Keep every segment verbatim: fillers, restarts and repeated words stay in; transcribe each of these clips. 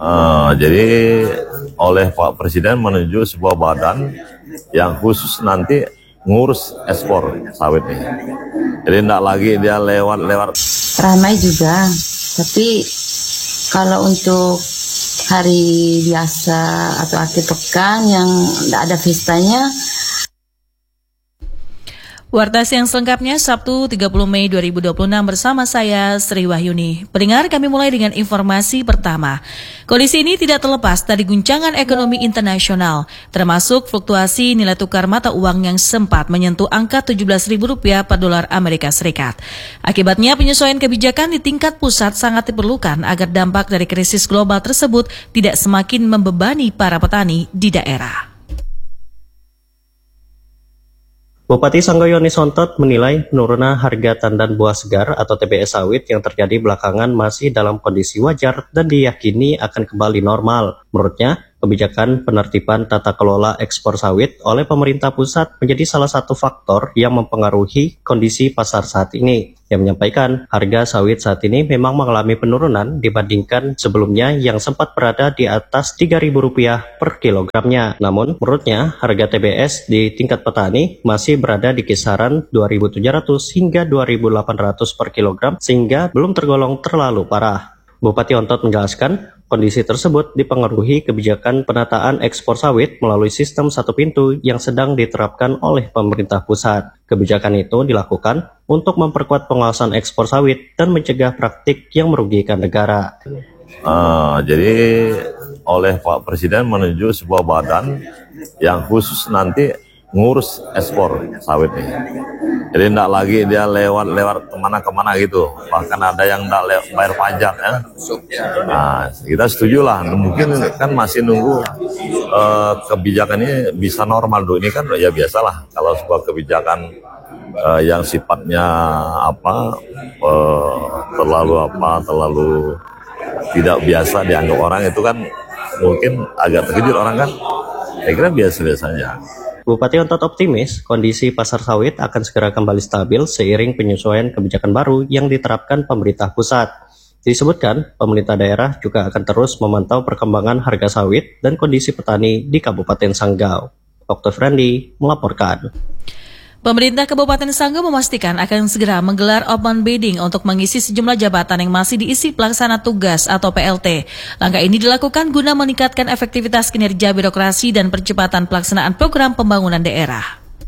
Uh, jadi oleh Pak Presiden menunjuk sebuah badan yang khusus nanti ngurus ekspor sawit ini. Jadi tidak lagi dia lewat-lewat. Ramai juga, tapi kalau untuk hari biasa atau akhir pekan yang tidak ada pestanya. Warta Siang selengkapnya Sabtu tiga puluh Mei dua ribu dua puluh enam bersama saya Sri Wahyuni. Pendengar, kami mulai dengan informasi pertama. Kondisi ini tidak terlepas dari guncangan ekonomi internasional, termasuk fluktuasi nilai tukar mata uang yang sempat menyentuh angka tujuh belas ribu rupiah per dolar Amerika Serikat. Akibatnya penyesuaian kebijakan di tingkat pusat sangat diperlukan agar dampak dari krisis global tersebut tidak semakin membebani para petani di daerah. Bupati Sanggau Yohanes Ontot menilai penurunan harga tandan buah segar atau T B S sawit yang terjadi belakangan masih dalam kondisi wajar dan diyakini akan kembali normal. Menurutnya, kebijakan penertiban tata kelola ekspor sawit oleh pemerintah pusat menjadi salah satu faktor yang mempengaruhi kondisi pasar saat ini. Yang menyampaikan harga sawit saat ini memang mengalami penurunan dibandingkan sebelumnya yang sempat berada di atas tiga ribu rupiah per kilogramnya. Namun, menurutnya harga T B S di tingkat petani masih berada di kisaran dua ribu tujuh ratus hingga dua ribu delapan ratus per kilogram sehingga belum tergolong terlalu parah. Bupati Ontot menjelaskan, kondisi tersebut dipengaruhi kebijakan penataan ekspor sawit melalui sistem satu pintu yang sedang diterapkan oleh pemerintah pusat. Kebijakan itu dilakukan untuk memperkuat pengawasan ekspor sawit dan mencegah praktik yang merugikan negara. Uh, jadi oleh Pak Presiden menunjuk sebuah badan yang khusus nanti ngurus ekspor sawit ini. Jadi tidak lagi dia lewat-lewat kemana-kemana gitu. Bahkan ada yang tidak bayar pajak ya. Nah, kita setuju lah. Mungkin kan masih nunggu uh, kebijakan ini bisa normal dulu. Ini kan ya biasalah. Kalau sebuah kebijakan uh, yang sifatnya apa uh, terlalu apa terlalu tidak biasa dianggap orang itu kan mungkin agak terkejut orang kan. Saya kira biasa-biasanya. Bupati Ontot optimis kondisi pasar sawit akan segera kembali stabil seiring penyesuaian kebijakan baru yang diterapkan pemerintah pusat. Disebutkan, pemerintah daerah juga akan terus memantau perkembangan harga sawit dan kondisi petani di Kabupaten Sanggau. Doktor Randy melaporkan. Pemerintah Kabupaten Sanggau memastikan akan segera menggelar open bidding untuk mengisi sejumlah jabatan yang masih diisi pelaksana tugas atau P L T. Langkah ini dilakukan guna meningkatkan efektivitas kinerja birokrasi dan percepatan pelaksanaan program pembangunan daerah.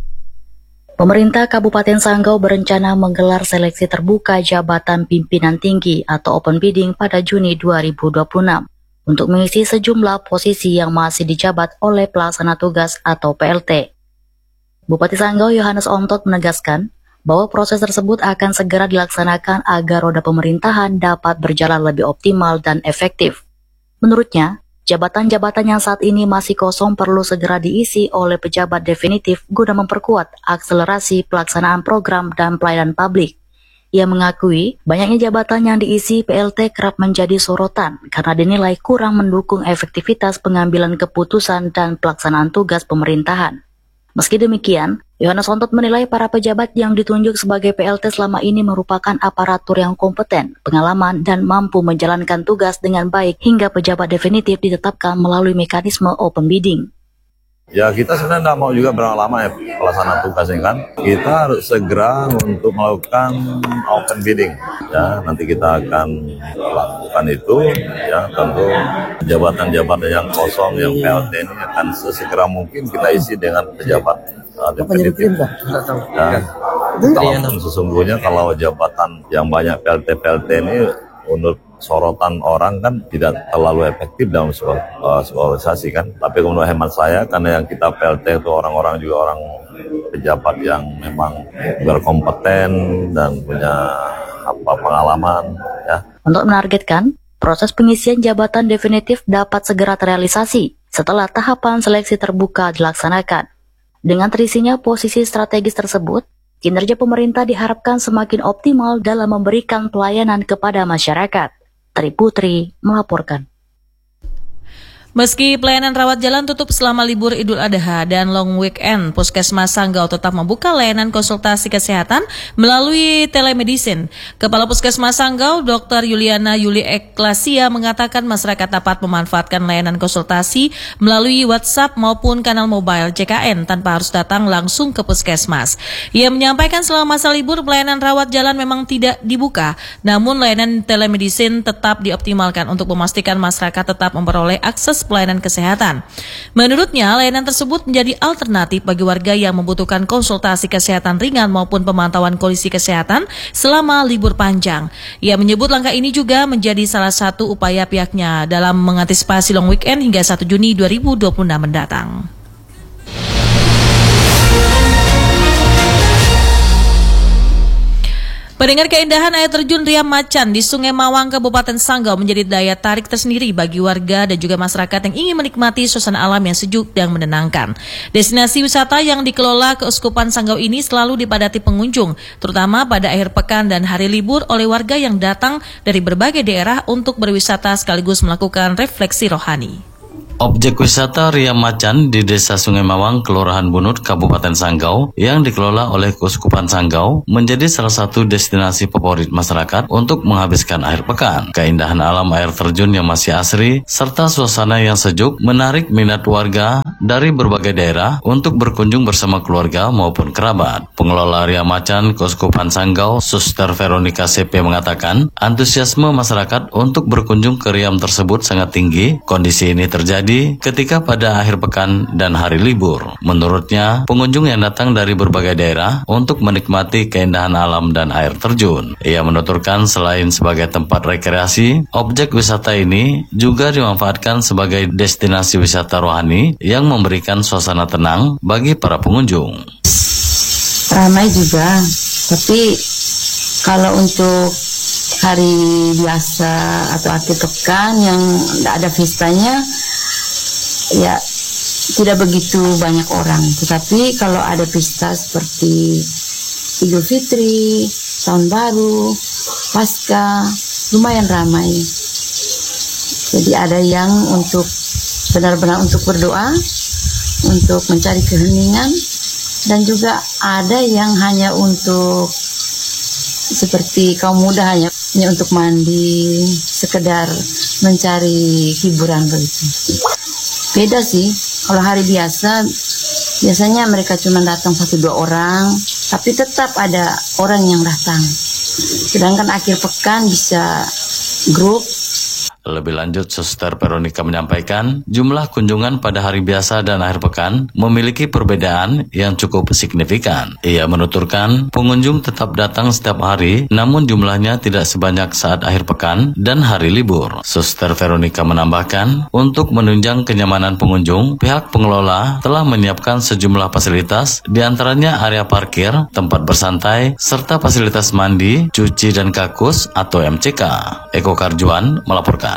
Pemerintah Kabupaten Sanggau berencana menggelar seleksi terbuka jabatan pimpinan tinggi atau open bidding pada Juni dua ribu dua puluh enam untuk mengisi sejumlah posisi yang masih dijabat oleh pelaksana tugas atau P L T. Bupati Sanggau Yohanes Ontot menegaskan bahwa proses tersebut akan segera dilaksanakan agar roda pemerintahan dapat berjalan lebih optimal dan efektif. Menurutnya, jabatan-jabatan yang saat ini masih kosong perlu segera diisi oleh pejabat definitif guna memperkuat akselerasi pelaksanaan program dan pelayanan publik. Ia mengakui banyaknya jabatan yang diisi P L T kerap menjadi sorotan karena dinilai kurang mendukung efektivitas pengambilan keputusan dan pelaksanaan tugas pemerintahan. Meski demikian, Yohanes Ontot menilai para pejabat yang ditunjuk sebagai P L T selama ini merupakan aparatur yang kompeten, pengalaman, dan mampu menjalankan tugas dengan baik hingga pejabat definitif ditetapkan melalui mekanisme open bidding. Ya kita sebenarnya tidak mau juga berapa lama ya pelaksana tugas ini kan. Kita harus segera untuk melakukan open bidding. Ya nanti kita akan lakukan itu. Ya tentu jabatan-jabatan yang kosong yang P L T ini akan sesegera mungkin kita isi dengan pejabat uh, definitif. Ya, kalau sesungguhnya kalau jabatan yang banyak P L T P L T ini menurut sorotan orang kan tidak terlalu efektif dalam sebuah, uh, sebuah organisasi kan. Tapi menurut hemat saya karena yang kita P L T itu orang-orang juga orang pejabat yang memang berkompeten dan punya apa pengalaman ya. Untuk menargetkan proses pengisian jabatan definitif dapat segera terrealisasi setelah tahapan seleksi terbuka dilaksanakan. Dengan terisinya posisi strategis tersebut, kinerja pemerintah diharapkan semakin optimal dalam memberikan pelayanan kepada masyarakat. Tri Putri melaporkan. Meski pelayanan rawat jalan tutup selama libur Idul Adha dan long weekend, Puskesmas Sanggau tetap membuka layanan konsultasi kesehatan melalui telemedicine. Kepala Puskesmas Sanggau, Doktor Yuliana Yuli Eklasia mengatakan masyarakat dapat memanfaatkan layanan konsultasi melalui WhatsApp maupun kanal mobile J K N tanpa harus datang langsung ke Puskesmas. Ia menyampaikan selama masa libur pelayanan rawat jalan memang tidak dibuka, namun layanan telemedicine tetap dioptimalkan untuk memastikan masyarakat tetap memperoleh akses pelayanan kesehatan. Menurutnya, layanan tersebut menjadi alternatif bagi warga yang membutuhkan konsultasi kesehatan ringan maupun pemantauan kondisi kesehatan selama libur panjang. Ia menyebut langkah ini juga menjadi salah satu upaya pihaknya dalam mengantisipasi long weekend hingga satu Juni dua ribu dua puluh enam mendatang. Pendengar, keindahan air terjun Ria Macan di Sungai Mawang, Kabupaten Sanggau menjadi daya tarik tersendiri bagi warga dan juga masyarakat yang ingin menikmati suasana alam yang sejuk dan menenangkan. Destinasi wisata yang dikelola Keuskupan Sanggau ini selalu dipadati pengunjung, terutama pada akhir pekan dan hari libur oleh warga yang datang dari berbagai daerah untuk berwisata sekaligus melakukan refleksi rohani. Objek wisata Ria Macan di Desa Sungai Mawang, Kelurahan Bunut, Kabupaten Sanggau yang dikelola oleh Keuskupan Sanggau menjadi salah satu destinasi favorit masyarakat untuk menghabiskan akhir pekan. Keindahan alam air terjun yang masih asri serta suasana yang sejuk menarik minat warga dari berbagai daerah untuk berkunjung bersama keluarga maupun kerabat. Pengelola Ria Macan Keuskupan Sanggau, Suster Veronica C P mengatakan, antusiasme masyarakat untuk berkunjung ke Riam tersebut sangat tinggi. Kondisi ini terjadi ketika pada akhir pekan dan hari libur. Menurutnya, pengunjung yang datang dari berbagai daerah untuk menikmati keindahan alam dan air terjun. Ia menuturkan selain sebagai tempat rekreasi, objek wisata ini juga dimanfaatkan sebagai destinasi wisata rohani yang memberikan suasana tenang bagi para pengunjung. Ramai juga, tapi kalau untuk hari biasa atau akhir pekan yang tidak ada pestanya, ya tidak begitu banyak orang. Tetapi kalau ada pesta seperti Idul Fitri, Tahun Baru, Pasca, lumayan ramai. Jadi ada yang untuk benar-benar untuk berdoa, untuk mencari keheningan, dan juga ada yang hanya untuk seperti kaum muda hanya, hanya untuk mandi, sekedar mencari hiburan begitu. Beda sih, kalau hari biasa biasanya mereka cuma datang satu dua orang, tapi tetap ada orang yang datang. Sedangkan akhir pekan bisa grup. Lebih lanjut, Suster Veronica menyampaikan jumlah kunjungan pada hari biasa dan akhir pekan memiliki perbedaan yang cukup signifikan. Ia menuturkan pengunjung tetap datang setiap hari, namun jumlahnya tidak sebanyak saat akhir pekan dan hari libur. Suster Veronica menambahkan, untuk menunjang kenyamanan pengunjung, pihak pengelola telah menyiapkan sejumlah fasilitas, diantaranya area parkir, tempat bersantai, serta fasilitas mandi, cuci dan kakus atau M C K. Eko Karjuan melaporkan.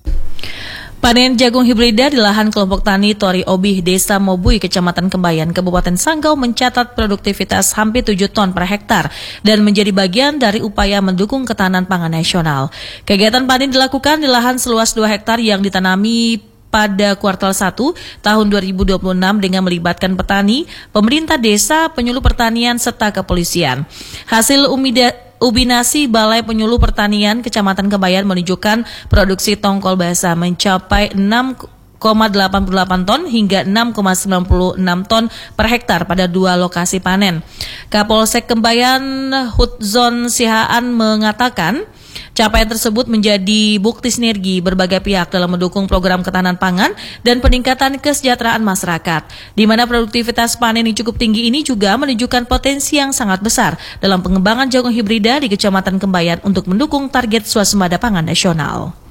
Panen jagung hibrida di lahan kelompok tani Tori Obih, Desa Mobui, Kecamatan Kembayan, Kabupaten Sanggau mencatat produktivitas hampir tujuh ton per hektar dan menjadi bagian dari upaya mendukung ketahanan pangan nasional. Kegiatan panen dilakukan di lahan seluas dua hektar yang ditanami pada kuartal satu tahun dua ribu dua puluh enam dengan melibatkan petani, pemerintah desa, penyuluh pertanian, serta kepolisian. Hasil umida Ubinasi Balai Penyuluh Pertanian Kecamatan Kembayan menunjukkan produksi tongkol basah mencapai enam koma delapan puluh delapan ton hingga enam koma sembilan puluh enam ton per hektar pada dua lokasi panen. Kapolsek Kembayan Hutzon Sihaan mengatakan capaian tersebut menjadi bukti sinergi berbagai pihak dalam mendukung program ketahanan pangan dan peningkatan kesejahteraan masyarakat, di mana produktivitas panen yang cukup tinggi ini juga menunjukkan potensi yang sangat besar dalam pengembangan jagung hibrida di Kecamatan Kembayan untuk mendukung target swasembada pangan nasional.